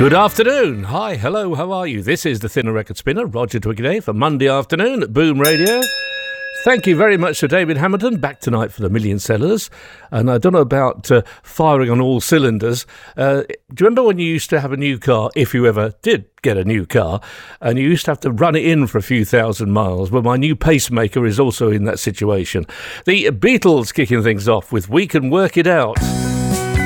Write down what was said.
Good afternoon. Hi, hello, how are you? This is the Thinner Record Spinner, Roger Twickenham for Monday afternoon at Boom Radio. Thank you very much to David Hamilton, back tonight for the Million Sellers. And I don't know about firing on all cylinders. Do you remember when you used to have a new car, if you ever did get a new car, and you used to have to run it in for a few thousand miles? Well, my new pacemaker is also in that situation. The Beatles kicking things off with We Can Work It Out.